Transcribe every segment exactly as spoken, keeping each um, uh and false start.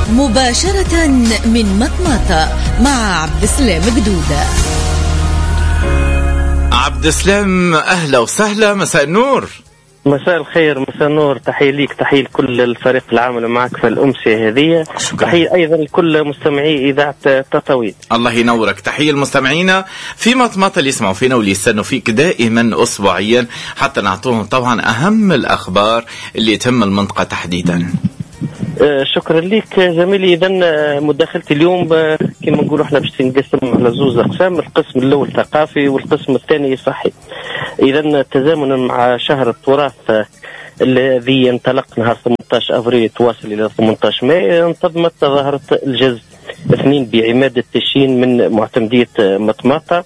مباشرة من مطمطة مع عبد السلام قدودة. عبد السلام أهلا وسهلا، مساء النور. مساء الخير، مساء النور. تحية ليك، تحية لكل الفريق العامل معك في الأمسية هذه. تحية أيضا لكل مستمعي إذاعة تطاوين. الله ينورك. تحية المستمعين في مطمطة اللي يسمعوا فينا واللي يستنوا فيك دائما أسبوعيا حتى نعطوهم طبعا أهم الأخبار اللي تهم المنطقة تحديدا. شكرا لك زميلي. إذا مداخلتي اليوم كما نقولوا احنا باش نقسم على زوز أقسام، القسم الأول ثقافي والقسم الثاني صحي. إذا تزامنا مع شهر التراث الذي ينطلق نهار ثمانية عشر أفريل يتواصل إلى ثمانية عشر ماي، انتظمت تظاهرة الجز اثنين بعماد التشين من معتمدية مطمطة،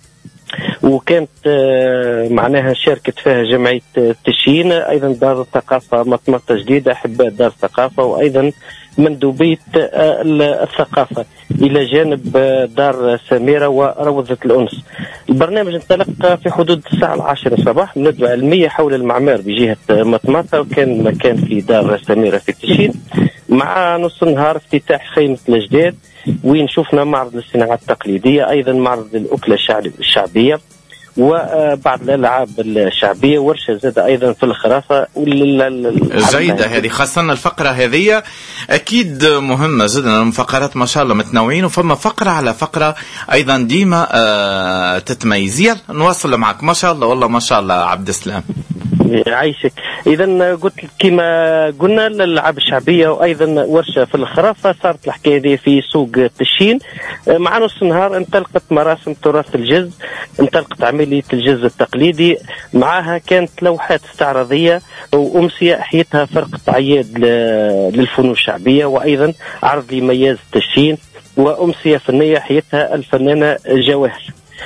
وكانت معناها شاركت فيها جمعية تشين، أيضا دار الثقافة مطمطة جديدة، أحباء دار الثقافة، وأيضا مندوبية الثقافة إلى جانب دار سميرة وروضة الأنس. البرنامج انطلق في حدود الساعة العاشرة صباح من ندوة علمية حول المعمار بجهة مطمطة، وكان مكان في دار سميرة في تشين، مع نص النهار افتتاح خيمة الأجداد وين شفنا معرض الصناعات التقليدية، أيضا معرض الأكلة الشعبية وبعض الألعاب الشعبية، ورشة زادة أيضا في الخرافة. جيدة هذه، خاصة الفقرة هذه أكيد مهمة جدا. الفقرات ما شاء الله متنوعين، وفما فقرة على فقرة أيضا ديما آه تتميز. نواصل معك. ما شاء الله والله ما شاء الله عبد السلام. عايشك. إذا قلت كما قلنا الألعاب الشعبية وأيضا ورشة في الخرافة. صارت الحكاية دي في سوق تشين. مع نص النهار انطلقت مراسم تراث الجز، انطلقت عملية الجز التقليدي، معها كانت لوحات استعراضية وأمسية أحيتها فرقة عياد للفنون الشعبية، وأيضا عرض لمياز تشين، وأمسية فنية أحيتها الفنانة جواهر.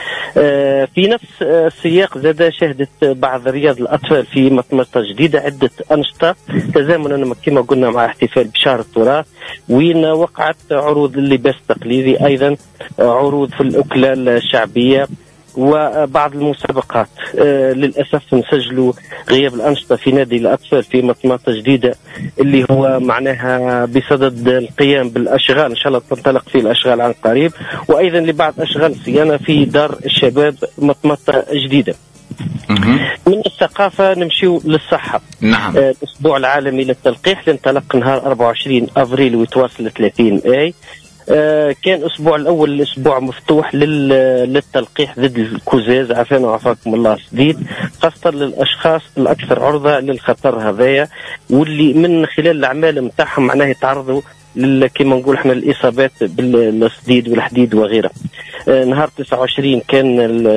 في نفس السياق زاد شهدت بعض رياض الأطفال في مطمطة جديدة عدة أنشطة تزامنا كما قلنا مع احتفال بشهر التراث، وين وقعت عروض اللباس التقليدي، أيضا عروض في الأكلة الشعبية وبعض المسابقات. آه للأسف نسجلوا غياب الأنشطة في نادي الأطفال في مطمطة جديدة اللي هو معناها بصدد القيام بالأشغال، إن شاء الله تنطلق في الأشغال عن قريب، وأيضا لبعض أشغال الصيانة في دار الشباب مطمطة جديدة. من الثقافة نمشيو للصحة. نعم. آه الأسبوع العالمي للتلقيح اللي انطلق نهار أربعة وعشرين أفريل ويتواصل ثلاثين ماي. آه كان الأسبوع الأول الأسبوع مفتوح للتلقيح ضد الكوزاز، عافانا وعافاكم الله سديد، خاصة للأشخاص الأكثر عرضة للخطر هذايا، واللي من خلال الأعمال متاعهم معناه يتعرضوا كما نقول احنا الإصابات بالسديد والحديد وغيرها. آه نهار تسعة وعشرين كان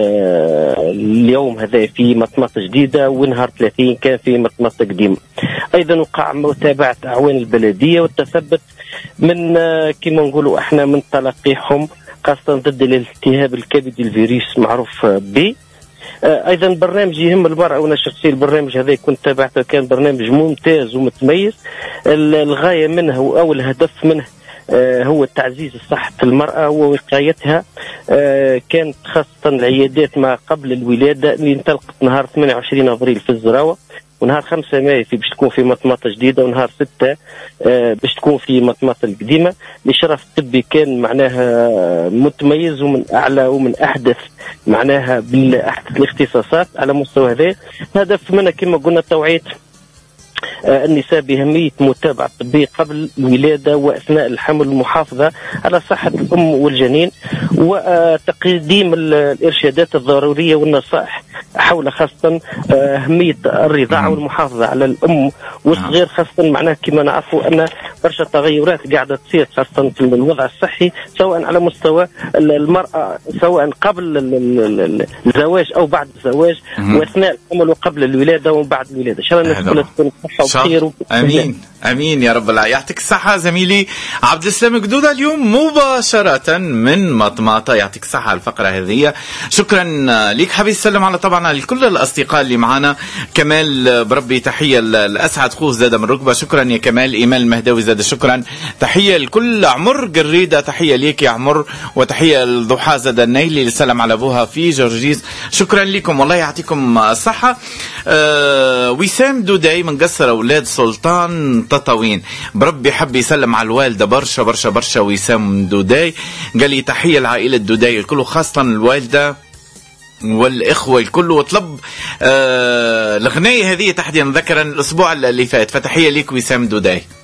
اليوم هذا في مطمطة جديدة، ونهار ثلاثين كان في مطمطة قديمة. أيضا وقع متابعة أعوان البلدية والتثبت من كما نقولوا احنا من تلقيحهم، خاصة ضد الالتهاب الكبدي الفيروس معروف بي. ايضا برنامج يهم المرأة، وانا شخصيا البرنامج هذا كنت تابعته، كان برنامج ممتاز ومتميز. الغاية منه او الهدف منه هو تعزيز صحة المرأة ووقايتها. كانت خاصة العيادات ما قبل الولادة اللي انطلقت نهار ثمانية وعشرين أفريل في الزراوة، ونهار خمسة ماي في باش تكون في مطمطة جديدة، ونهار ستة باش تكون في مطمطة القديمة. الإشراف الطبي كان معناها متميز ومن أعلى ومن أحدث معناها بالأحدث الاختصاصات على مستوى هذا. هدف منها كما قلنا توعية النساء بأهمية متابعة طبية قبل الولادة وأثناء الحمل، المحافظة على صحة الأم والجنين، وتقديم الإرشادات الضرورية والنصائح حول خاصة أهمية الرضاعة والمحافظة على الأم والصغير، خاصة معناه كما نعرفوا أن برشا تغيرات قاعدة تصير خاصة في الوضع الصحي، سواء على مستوى المرأة سواء قبل الزواج أو بعد الزواج، وأثناء الحمل وقبل الولادة وبعد الولادة. إن شاء الله الناس كلها تكون صحة وخير. امين امين يا رب العالمين. يعطيك الصحه زميلي عبد السلام قدودة اليوم مباشره من مطمطة. يعطيك الصحه على الفقره هذه. شكرا لك. حبيت اسلم على طبعا طبعا لكل الاصدقاء اللي معنا. كمال بربي تحيه لاسعد خوه زاد من ركبه، شكرا يا كمال. ايمان المهداوي زاد شكرا. تحيه لكل عمر قريده، تحيه ليك يا عمر، وتحيه لضحى زاد النيلي اللي سلم على ابوها في جورجيس. شكرا لكم والله يعطيكم الصحه. أه وسام دوداي من قصر اولاد سلطان تطاوين، بربي حب يسلم على الوالده برشا برشا برشا. وسام دوداي قال لي تحيه لعائله دوداي الكل، خاصه الوالده والإخوة الكل، وطلب آه الغنية هذه تحديدا ذكرا الأسبوع اللي فات. فتحية ليك وسام دوداي.